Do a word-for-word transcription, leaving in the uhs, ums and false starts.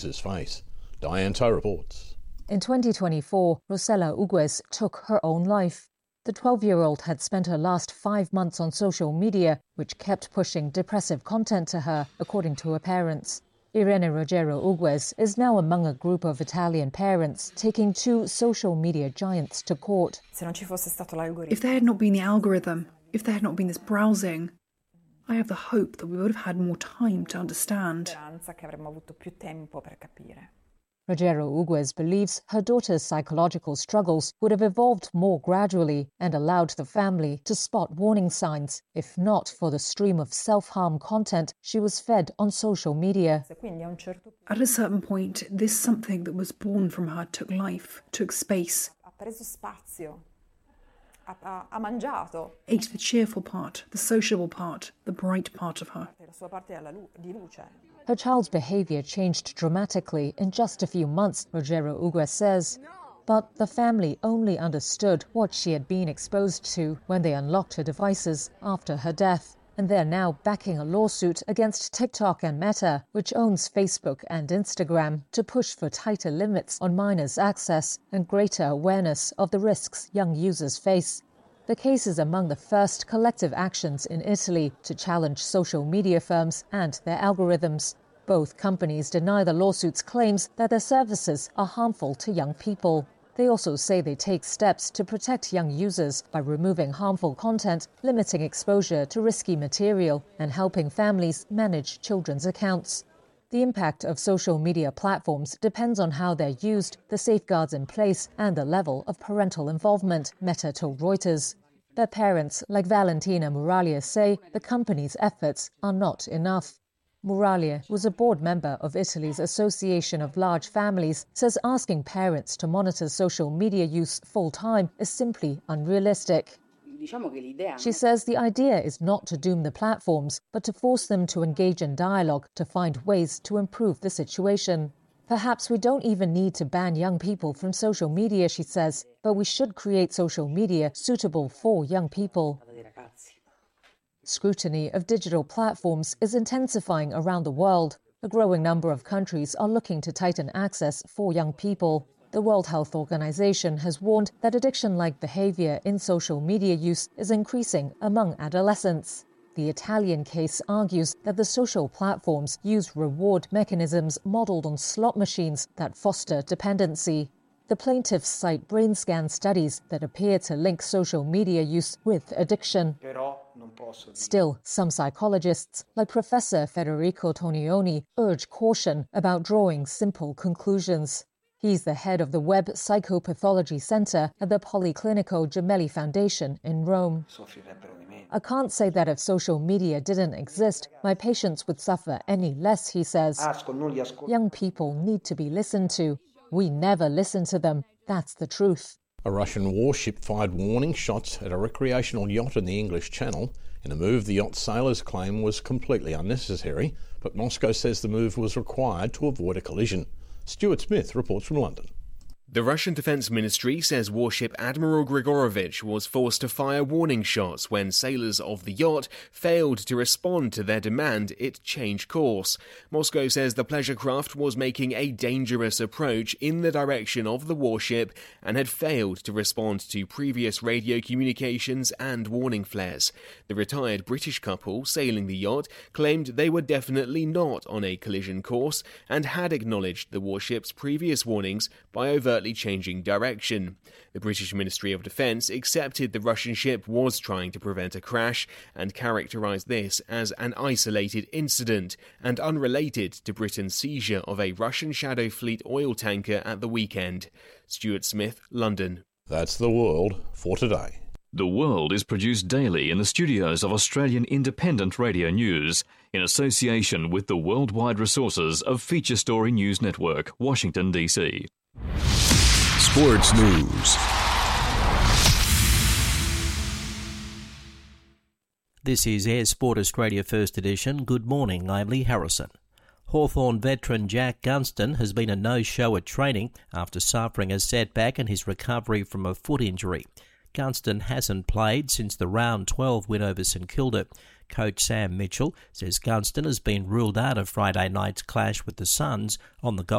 his face. Diane Toe reports. In twenty twenty-four, Rosella Uguez took her own life. The twelve-year-old had spent her last five months on social media, which kept pushing depressive content to her, according to her parents. Irene Rogero Uguez is now among a group of Italian parents taking two social media giants to court. If there had not been the algorithm, if there had not been this browsing, I have the hope that we would have had more time to understand. Rogero Uguez believes her daughter's psychological struggles would have evolved more gradually and allowed the family to spot warning signs, if not for the stream of self-harm content she was fed on social media. At a certain point, this something that was born from her took life, took space. Ate the cheerful part, the sociable part, the bright part of her. Her child's behaviour changed dramatically in just a few months, Rogero Uguez says. But the family only understood what she had been exposed to when they unlocked her devices after her death. And they're now backing a lawsuit against TikTok and Meta, which owns Facebook and Instagram, to push for tighter limits on minors' access and greater awareness of the risks young users face. The case is among the first collective actions in Italy to challenge social media firms and their algorithms. Both companies deny the lawsuit's claims that their services are harmful to young people. They also say they take steps to protect young users by removing harmful content, limiting exposure to risky material, and helping families manage children's accounts. The impact of social media platforms depends on how they're used, the safeguards in place, and the level of parental involvement, Meta told Reuters. Their parents, like Valentina Muraglia, say the company's efforts are not enough. Muraglia was a board member of Italy's Association of Large Families, says asking parents to monitor social media use full-time is simply unrealistic. She says the idea is not to doom the platforms, but to force them to engage in dialogue to find ways to improve the situation. Perhaps we don't even need to ban young people from social media, she says, but we should create social media suitable for young people. Scrutiny of digital platforms is intensifying around the world. A growing number of countries are looking to tighten access for young people. The World Health Organization has warned that addiction-like behavior in social media use is increasing among adolescents. The Italian case argues that the social platforms use reward mechanisms modeled on slot machines that foster dependency. The plaintiffs cite brain scan studies that appear to link social media use with addiction. Still, some psychologists, like Professor Federico Tonioni, urge caution about drawing simple conclusions. He's the head of the Web Psychopathology Center at the Policlinico Gemelli Foundation in Rome. I can't say that if social media didn't exist, my patients would suffer any less, he says. Young people need to be listened to. We never listen to them. That's the truth. A Russian warship fired warning shots at a recreational yacht in the English Channel in a move the yacht sailors claim was completely unnecessary, but Moscow says the move was required to avoid a collision. Stuart Smith reports from London. The Russian Defense Ministry says warship Admiral Grigorovich was forced to fire warning shots when sailors of the yacht failed to respond to their demand it change course. Moscow says the pleasure craft was making a dangerous approach in the direction of the warship and had failed to respond to previous radio communications and warning flares. The retired British couple sailing the yacht claimed they were definitely not on a collision course and had acknowledged the warship's previous warnings by overtly changing direction. The British Ministry of Defence accepted the Russian ship was trying to prevent a crash and characterised this as an isolated incident and unrelated to Britain's seizure of a Russian Shadow Fleet oil tanker at the weekend. Stuart Smith, London. That's The World for today. The World is produced daily in the studios of Australian Independent Radio News in association with the worldwide resources of Feature Story News Network, Washington, D C. Sports News. This is Air Sport Australia First Edition. Good morning, I'm Lee Harrison. Hawthorn veteran Jack Gunston has been a no-show at training after suffering a setback in his recovery from a foot injury. Gunston hasn't played since the round twelve win over St Kilda. Coach Sam Mitchell says Gunston has been ruled out of Friday night's clash with the Suns on the Gold